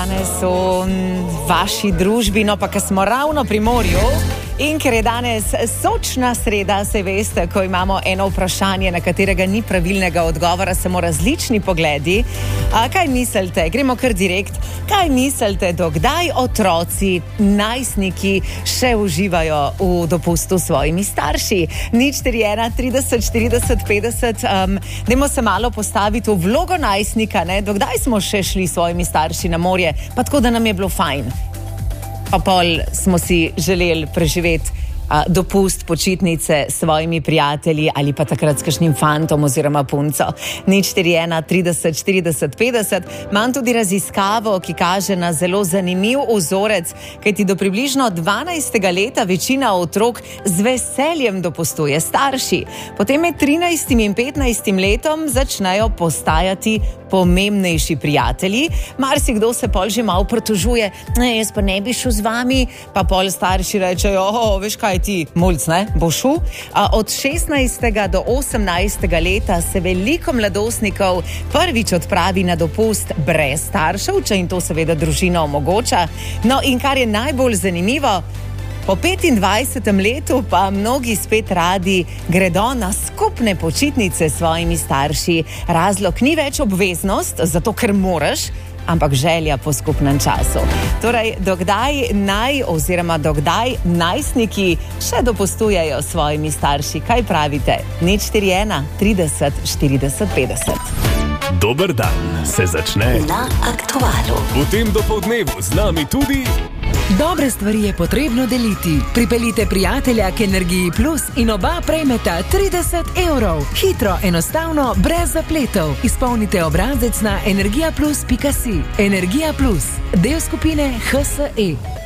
danes v vaši družbi, no pa ker smo ravno pri morju in ker je danes sočna sreda, se veste, ko imamo eno vprašanje, na katerega ni pravilnega odgovora, samo različni pogledi. Kaj mislite? Gremo kar direkt. Kaj mislite, dokdaj otroci, najstniki še uživajo v dopustu s svojimi starši? 041 30 40 50. Dajmo se malo postaviti v vlogo najstnika, ne? Dokdaj smo še šli s svojimi starši na morje, pa tako, da nam je bilo fajn. Pa pol smo si želeli preživeti dopust, počitnice s svojimi prijatelji ali pa takrat s kakšnim fantom oziroma punco. 041 30 40 50. Imam tudi raziskavo, ki kaže na zelo zanimiv vzorec, kajti do približno 12. leta večina otrok z veseljem dopustuje starši. Potem med 13. in 15. letom začnejo postajati pomembnejši prijatelji. Marsikdo se pol že malo pritožuje, jaz pa ne bi šel z vami, pa pol starši rečejo, veš kaj ti, mulc, ne, bo šel. Od 16. do 18. leta se veliko mladostnikov prvič odpravi na dopust brez staršev, če jim to seveda družina omogoča. No in kar je najbolj zanimivo, po 25. letu pa mnogi spet radi gredo na skupne počitnice s svojimi starši. Razlog ni več obveznost, zato ker moraš, ampak želja po skupnem času. Torej, dokdaj najstniki še dopustujejo s svojimi starši? Kaj pravite? 041 30 40 50. Dober dan se začne na Aktualu. V tem dopoldnevu z nami tudi... Dobre stvari je potrebno deliti. Pripeljite prijatelja k Energiji Plus in oba prejmeta 30 evrov. Hitro, enostavno, brez zapletov. Izpolnite obrazec na energijaplus.si. Energija Plus, del skupine HSE.